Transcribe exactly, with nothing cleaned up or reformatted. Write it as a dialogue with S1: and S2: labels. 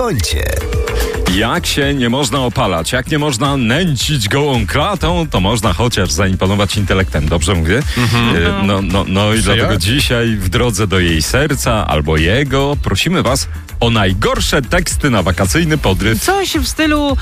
S1: Dzwońcie.
S2: Jak się nie można opalać, jak nie można nęcić gołą klatą, to można chociaż zaimponować intelektem. Dobrze mówię? Mm-hmm. No, no, no i
S3: Czy
S2: dlatego
S3: ja?
S2: dzisiaj w drodze do jej serca albo jego prosimy was o najgorsze teksty na wakacyjny podryw.
S4: Coś w stylu